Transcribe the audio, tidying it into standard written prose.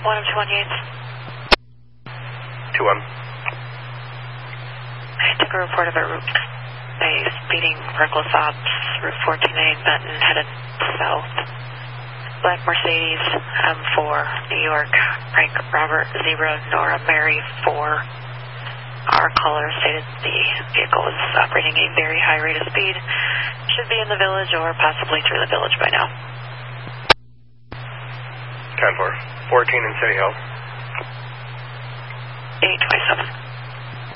1 of 2 on Yates. 2-1. I took a report of a speeding reckless ops, Route 14A, Benton, headed south. Black Mercedes, M4, New York, Frank Robert 0, Nora Mary 4. Our caller stated the vehicle was operating a very high rate of speed. Should be in the village or possibly through the village by now. 10-4. 14 in City Hill. 827.